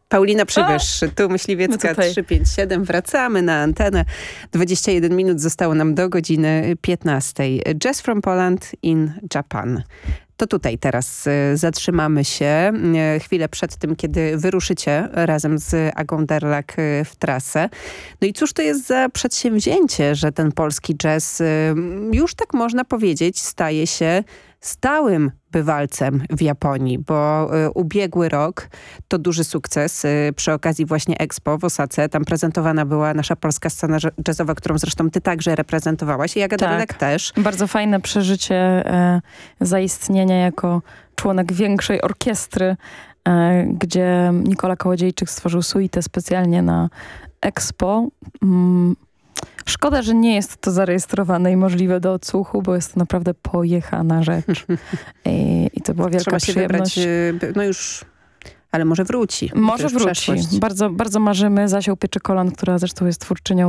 Paulina Przybysz, tu Myśliwiecka 357. Wracamy na antenę. 21 minut zostało nam do godziny 15. Jazz from Poland in Japan. To tutaj teraz zatrzymamy się chwilę przed tym, kiedy wyruszycie razem z Agą Derlak w trasę. No i cóż to jest za przedsięwzięcie, że ten polski jazz, już tak można powiedzieć, staje się stałym bywalcem w Japonii, bo ubiegły rok to duży sukces. Przy okazji właśnie Expo w Osace, tam prezentowana była nasza polska scena jazzowa, którą zresztą ty także reprezentowałaś i Aga Derlak też. Bardzo fajne przeżycie zaistnienia jako członek większej orkiestry, gdzie Nikola Kołodziejczyk stworzył suitę specjalnie na Expo. Szkoda, że nie jest to zarejestrowane i możliwe do odsłuchu, bo jest to naprawdę pojechana rzecz. I to była wielka przyjemność. Wybrać, no już, ale może wróci. Może wróci. Bardzo, bardzo marzymy. Zasią Pieczykolan, która zresztą jest twórczynią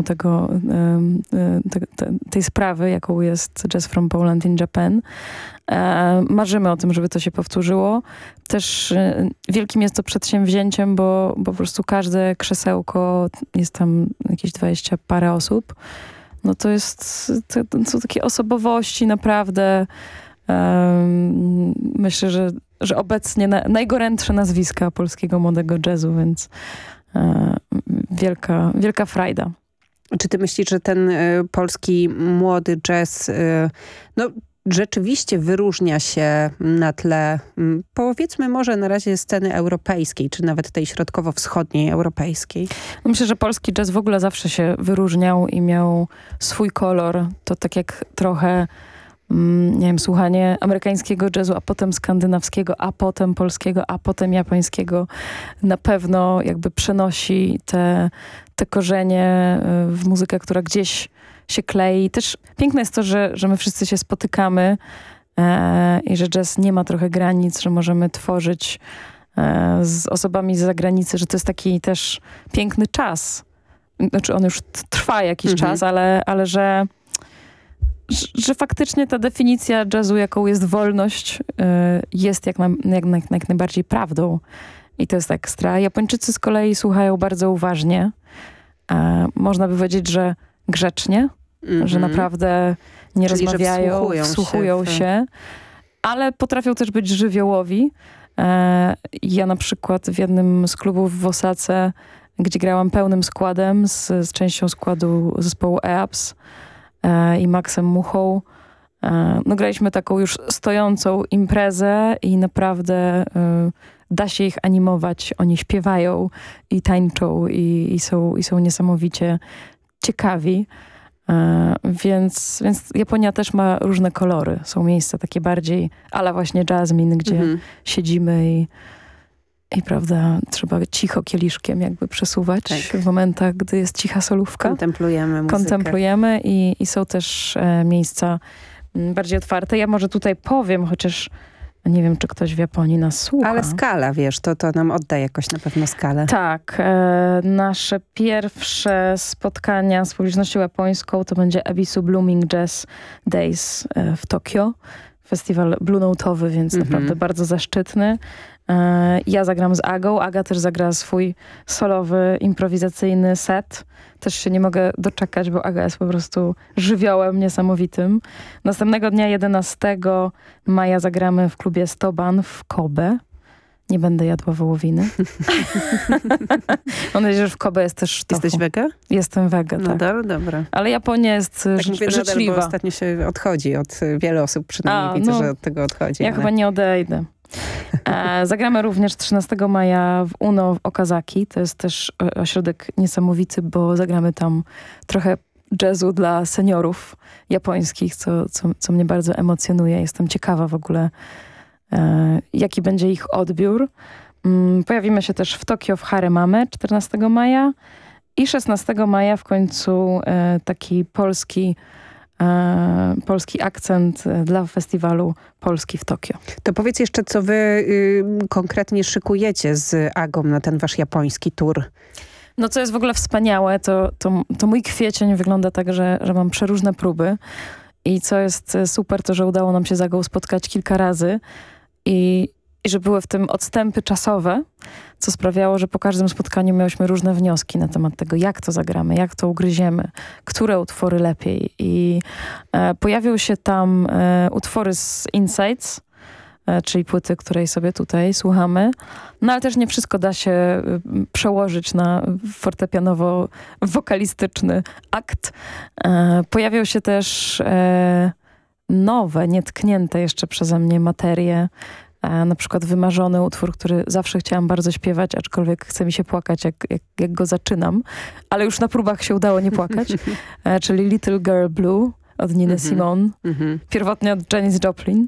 tej sprawy, jaką jest Jazz from Poland in Japan. Marzymy o tym, żeby to się powtórzyło. Też wielkim jest to przedsięwzięciem, bo po prostu każde krzesełko, jest tam jakieś 20 parę osób. No to są takie osobowości naprawdę. Myślę, że obecnie najgorętsze nazwiska polskiego młodego jazzu, więc wielka frajda. Czy ty myślisz, że ten polski młody jazz rzeczywiście wyróżnia się na tle, powiedzmy może na razie sceny europejskiej, czy nawet tej środkowo-wschodniej europejskiej? Myślę, że polski jazz w ogóle zawsze się wyróżniał i miał swój kolor. To tak jak trochę nie wiem, słuchanie amerykańskiego jazzu, a potem skandynawskiego, a potem polskiego, a potem japońskiego na pewno jakby przenosi te korzenie w muzykę, która gdzieś się klei. Też piękne jest to, że my wszyscy się spotykamy i że jazz nie ma trochę granic, że możemy tworzyć z osobami z zagranicy, że to jest taki też piękny czas. Znaczy on już trwa jakiś czas, ale że faktycznie ta definicja jazzu, jaką jest wolność, jest jak najbardziej prawdą. I to jest ekstra. Japończycy z kolei słuchają bardzo uważnie. Można by powiedzieć, że grzecznie, że naprawdę nie czyli rozmawiają, wsłuchują się, ale potrafią też być żywiołowi. Ja na przykład w jednym z klubów w Osace, gdzie grałam pełnym składem z częścią składu zespołu EAPS i Maxem Muchą, no graliśmy taką już stojącą imprezę i naprawdę da się ich animować. Oni śpiewają i tańczą i są niesamowicie ciekawi. Więc Japonia też ma różne kolory. Są miejsca takie bardziej ala właśnie Jasmine, gdzie siedzimy i prawda, trzeba cicho kieliszkiem jakby przesuwać w momentach, gdy jest cicha solówka. Kontemplujemy muzykę. Kontemplujemy i są też miejsca bardziej otwarte. Ja może tutaj powiem, chociaż nie wiem, czy ktoś w Japonii nas słucha. Ale skala, wiesz, to nam odda jakoś na pewno skalę. Tak. Nasze pierwsze spotkania z publicznością japońską to będzie Ebisu Blooming Jazz Days w Tokio. Festiwal Blue Note'owy, więc naprawdę bardzo zaszczytny. Ja zagram z Agą. Aga też zagra swój solowy, improwizacyjny set. Też się nie mogę doczekać, bo Aga jest po prostu żywiołem niesamowitym. Następnego dnia, 11 maja, zagramy w klubie Stoban w Kobe. Nie będę jadła wołowiny. Mam nadzieję, że w Kobe jest też tofu. Jesteś wega? Jestem wega, tak. Dobra. Ale Japonia jest życzliwa. Nadal, bo ostatnio się odchodzi od wielu osób, przynajmniej widzę, że od tego odchodzi. Ja chyba nie odejdę. Zagramy również 13 maja w Uno w Okazaki. To jest też ośrodek niesamowity, bo zagramy tam trochę jazzu dla seniorów japońskich, co mnie bardzo emocjonuje. Jestem ciekawa w ogóle, jaki będzie ich odbiór. Pojawimy się też w Tokio w Haremame 14 maja i 16 maja w końcu taki polski akcent dla festiwalu Polski w Tokio. To powiedz jeszcze, co wy konkretnie szykujecie z Agą na ten wasz japoński tour. No co jest w ogóle wspaniałe, to mój kwiecień wygląda tak, że mam przeróżne próby i co jest super, to że udało nam się z Agą spotkać kilka razy i i że były w tym odstępy czasowe, co sprawiało, że po każdym spotkaniu miałyśmy różne wnioski na temat tego, jak to zagramy, jak to ugryziemy, które utwory lepiej. I pojawiły się tam utwory z Insights, czyli płyty, której sobie tutaj słuchamy. No ale też nie wszystko da się przełożyć na fortepianowo-wokalistyczny akt. Pojawią się też nowe, nietknięte jeszcze przeze mnie materie. Na przykład wymarzony utwór, który zawsze chciałam bardzo śpiewać, aczkolwiek chce mi się płakać, jak go zaczynam. Ale już na próbach się udało nie płakać. Czyli Little Girl Blue od Niny Simone. Pierwotnie od Janis Joplin.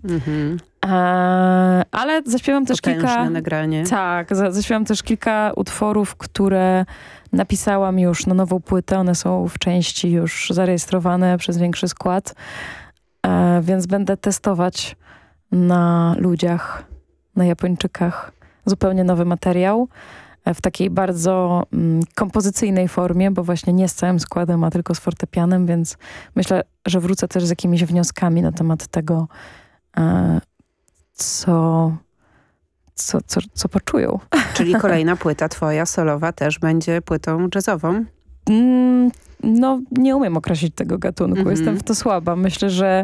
Ale zaśpiewam też kilka... nagranie. Tak, zaśpiewam też kilka utworów, które napisałam już na nową płytę. One są w części już zarejestrowane przez większy skład. Więc będę testować na ludziach, na Japończykach zupełnie nowy materiał w takiej bardzo kompozycyjnej formie, bo właśnie nie z całym składem, a tylko z fortepianem, więc myślę, że wrócę też z jakimiś wnioskami na temat tego, co poczują. Czyli kolejna płyta twoja solowa też będzie płytą jazzową? No, nie umiem określić tego gatunku. Jestem w to słaba. Myślę, że